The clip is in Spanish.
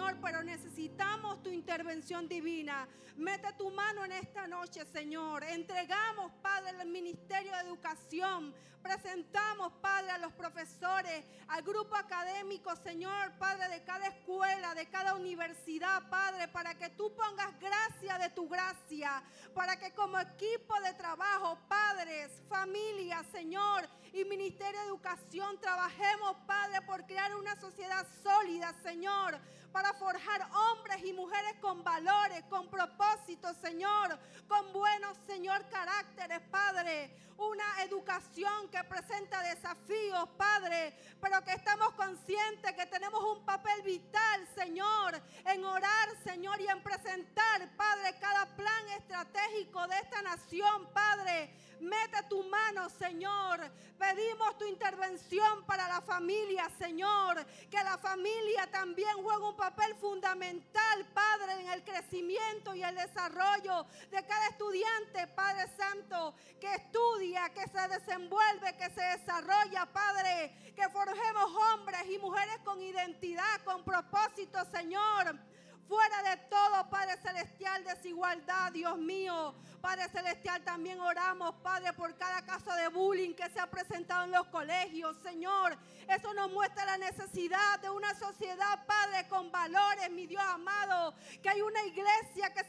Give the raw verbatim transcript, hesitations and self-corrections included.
Señor, pero necesitamos tu intervención divina. Mete tu mano en esta noche, Señor. Entregamos, Padre, el Ministerio de Educación. Presentamos, Padre, a los profesores, al grupo académico, Señor, Padre, de cada escuela, de cada universidad, Padre, para que tú pongas gracia de tu gracia, para que como equipo de trabajo, padres, familias, Señor, y Ministerio de Educación, trabajemos, Padre, por crear una sociedad sólida, Señor, para forjar hombres y mujeres con valores, con propósitos, Señor, con buenos, Señor, caracteres, Padre. Una educación que presenta desafíos, Padre, pero que estamos conscientes que tenemos un papel vital, Señor, en orar, Señor, y en presentar, Padre, cada plan estratégico de esta nación, Padre. Mete tu mano, Señor. Pedimos tu intervención para la familia, Señor. Que la familia también juegue un papel fundamental, Padre, en el crecimiento y el desarrollo de cada estudiante, Padre Santo, que estudia, que se desenvuelve, que se desarrolla, Padre. Que forjemos hombres y mujeres con identidad, con propósito, Señor. Fuera de todo, Padre Celestial, desigualdad, Dios mío. Padre Celestial, también oramos, Padre, por cada caso de bullying que se ha presentado en los colegios, Señor. Eso nos muestra la necesidad de una sociedad, Padre, con valores, mi Dios amado. Que hay una iglesia que